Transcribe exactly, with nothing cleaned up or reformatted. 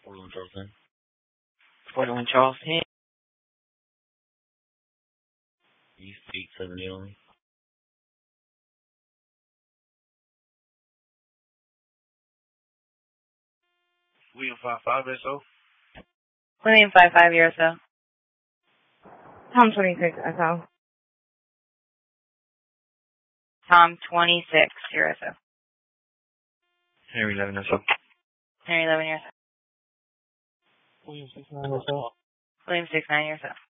forty-one Charleston. forty-one Charleston. You speak seventy only. William five five S O. William five five U S O. Tom twenty-six S O. Tom twenty-six U S O. Henry eleven S O. Henry eleven U S O. William six nine S O. William six nine U S O.